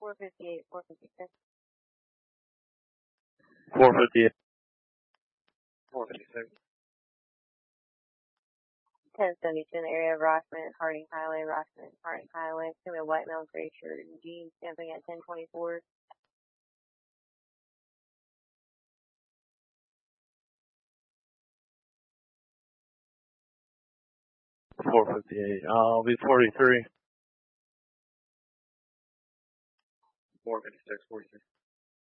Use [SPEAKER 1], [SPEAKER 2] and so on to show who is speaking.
[SPEAKER 1] 458, 456.
[SPEAKER 2] 458.
[SPEAKER 3] 456.
[SPEAKER 1] 1072 in the area of Rossman, Harding Highway, Rossman, Harding Highway. It's going to be a white male, gray shirt, and jeans, stamping at 1024.
[SPEAKER 2] 458. I'll be 43.
[SPEAKER 3] 456, 43.